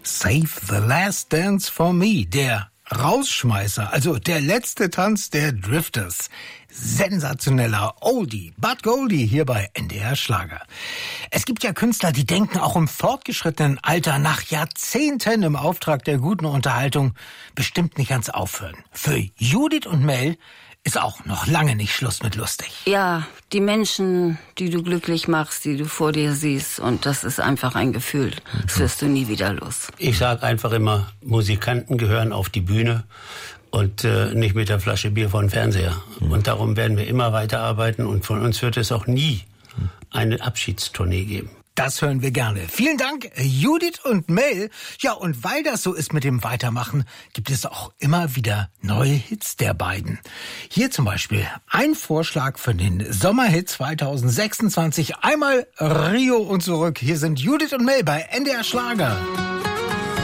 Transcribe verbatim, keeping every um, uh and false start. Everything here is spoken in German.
Save the Last Dance for Me, der Rausschmeißer, also der letzte Tanz der Drifters. Sensationeller Oldie, but Goldie hier bei N D R Schlager. Es gibt ja Künstler, die denken auch im fortgeschrittenen Alter nach Jahrzehnten im Auftrag der guten Unterhaltung bestimmt nicht ans Aufhören. Für Judith und Mel ist auch noch lange nicht Schluss mit lustig. Ja, die Menschen, die du glücklich machst, die du vor dir siehst, und das ist einfach ein Gefühl. Das wirst du nie wieder los. Ich sag einfach immer, Musikanten gehören auf die Bühne und äh, nicht mit der Flasche Bier vor den Fernseher. Mhm. Und darum werden wir immer weiterarbeiten und von uns wird es auch nie eine Abschiedstournee geben. Das hören wir gerne. Vielen Dank, Judith und Mel. Ja, und weil das so ist mit dem Weitermachen, gibt es auch immer wieder neue Hits der beiden. Hier zum Beispiel ein Vorschlag für den Sommerhit zwanzig sechsundzwanzig. Einmal Rio und zurück. Hier sind Judith und Mel bei N D R Schlager.